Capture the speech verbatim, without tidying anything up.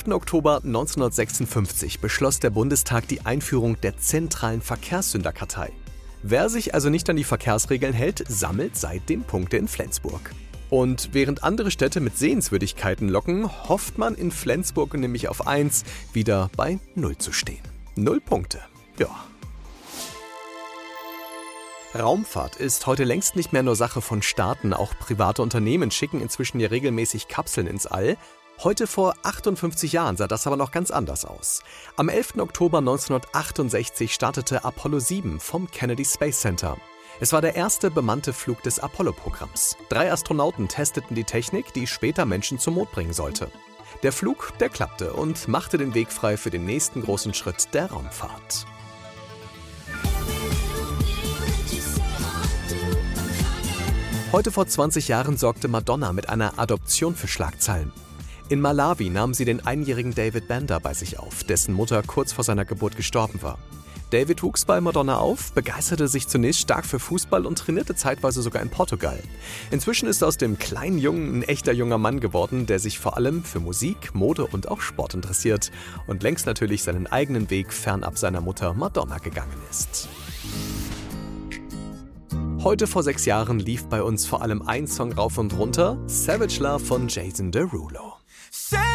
elften Oktober neunzehnhundertsechsundfünfzig beschloss der Bundestag die Einführung der zentralen Verkehrssünderkartei. Wer sich also nicht an die Verkehrsregeln hält, sammelt seitdem Punkte in Flensburg. Und während andere Städte mit Sehenswürdigkeiten locken, hofft man in Flensburg nämlich auf eins, wieder bei Null zu stehen. Null Punkte. Ja. Raumfahrt ist heute längst nicht mehr nur Sache von Staaten. Auch private Unternehmen schicken inzwischen ja regelmäßig Kapseln ins All. Heute vor achtundfünfzig Jahren sah das aber noch ganz anders aus. Am elften Oktober neunzehnhundertachtundsechzig startete Apollo sieben vom Kennedy Space Center. Es war der erste bemannte Flug des Apollo-Programms. Drei Astronauten testeten die Technik, die später Menschen zum Mond bringen sollte. Der Flug, der klappte und machte den Weg frei für den nächsten großen Schritt der Raumfahrt. Heute vor zwanzig Jahren sorgte Madonna mit einer Adoption für Schlagzeilen. In Malawi nahm sie den einjährigen David Bender bei sich auf, dessen Mutter kurz vor seiner Geburt gestorben war. David wuchs bei Madonna auf, begeisterte sich zunächst stark für Fußball und trainierte zeitweise sogar in Portugal. Inzwischen ist aus dem kleinen Jungen ein echter junger Mann geworden, der sich vor allem für Musik, Mode und auch Sport interessiert und längst natürlich seinen eigenen Weg fernab seiner Mutter Madonna gegangen ist. Heute vor sechs Jahren lief bei uns vor allem ein Song rauf und runter, Savage Love von Jason Derulo.